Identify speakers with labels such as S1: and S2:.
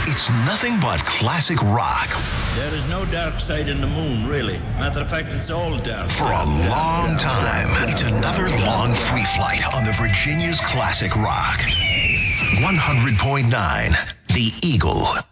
S1: It's nothing but classic rock.
S2: There is no dark side in the moon, really. Matter of fact, it's all dark.
S1: For a long time. It's another long free flight on the Virginia's Classic Rock. 100.9, The Eagle.